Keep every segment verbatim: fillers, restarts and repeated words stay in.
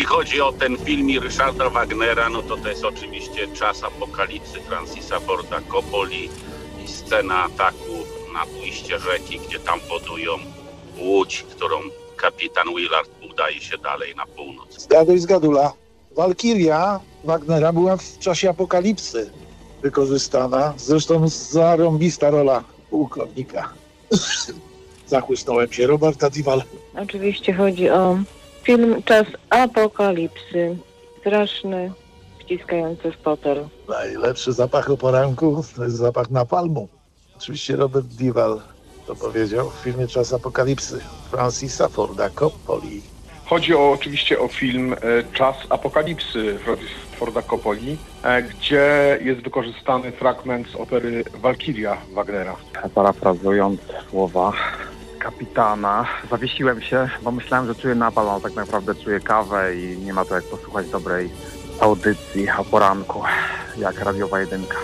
chodzi o ten film i Ryszarda Wagnera, no to to jest oczywiście Czas apokalipsy Francisa Forda Coppoli i scena ataku na ujście rzeki, gdzie tam budują łódź, którą kapitan Willard udaje się dalej na północ. Zgaduj, zgadula. Walkiria Wagnera była w Czasie apokalipsy wykorzystana. Zresztą zarąbista rola pułkownika. Zachłysnąłem się. Roberta Diwal. Oczywiście chodzi o film Czas apokalipsy. Straszny, ściskający w fotel. Najlepszy zapach o poranku to jest zapach napalmu. Oczywiście Robert Duvall to powiedział w filmie Czas apokalipsy Francisa Forda Coppoli. Chodzi o, oczywiście o film e, Czas apokalipsy Francisa Forda Coppoli, e, gdzie jest wykorzystany fragment z opery Walkiria Wagnera. Parafrazując słowa kapitana, zawiesiłem się, bo myślałem, że czuję napal, ale tak naprawdę czuję kawę i nie ma to jak posłuchać dobrej audycji o poranku, jak radiowa jedynka.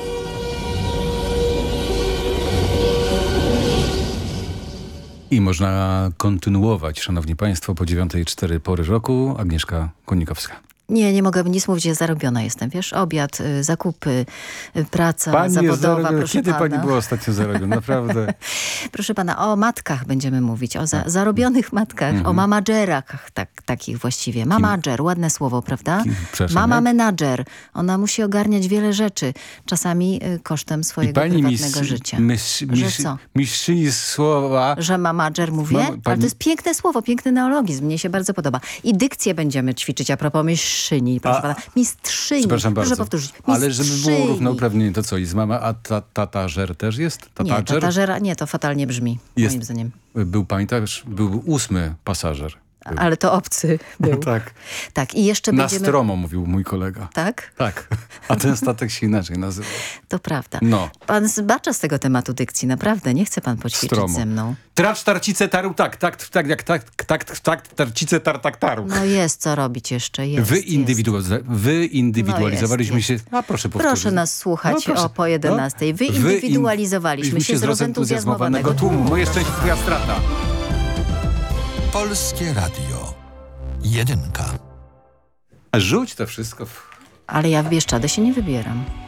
I można kontynuować, szanowni państwo, po dziewiątej cztery pory roku. Agnieszka Konikowska. Nie, nie mogę nic mówić, ja zarobiona jestem, wiesz, obiad, y, zakupy, y, praca Pani zawodowa, jest proszę Kiedy pana. pani była ostatnio zarobiona? Naprawdę. Proszę pana, o matkach będziemy mówić, o za, zarobionych matkach, Mhm. o mamagerach, tak, takich właściwie. Mamager, ładne słowo, prawda? Kim? Przepraszam, Mama jak? menadżer. Ona musi ogarniać wiele rzeczy, czasami y, kosztem I swojego pani prywatnego mistrz, życia. mistrz, Że mistrz, co? mistrzyni słowa. Że mamager mówię? Mama- Ale pani- to jest piękne słowo, piękny neologizm, mnie się bardzo podoba. I dykcję będziemy ćwiczyć a propos mistrzyni, proszę A- pana. Mistrzyni, Przepraszam proszę bardzo. powtórzyć. Ale żeby było Mistrzyni. równouprawnienie, to co? Jest mama, a ta, tatażer też jest? Nie, Tatażer? tatażera, nie, to fatalnie brzmi, Jest. moim zdaniem. Był pani też, był ósmy pasażer. Był. Ale to obcy był. Tak. Tak, i jeszcze będziemy... Nastromo, mówił mój kolega. Tak? Tak. A ten statek się inaczej nazywał. To prawda. No. Pan zbacza z tego tematu dykcji, naprawdę. Nie chce pan poćwiczyć Stromo. ze mną. Tracz tarcice taru, tak, tak, tak, jak tak, tak, tak, tarcice tar, tak, taru. No jest co robić jeszcze, jest, Wyindywidualiza- Wyindywidualizowaliśmy No jest, się. jest. A proszę powtórzyć. Proszę nas słuchać No, proszę. o po jedenastej. No. Wyindywidualizowaliśmy się z rozentuzjazmowanego tłumu. Moje szczęście, twoja strata. Polskie Radio. Jedynka. Rzuć to wszystko w... Ale ja w Bieszczadę się nie wybieram.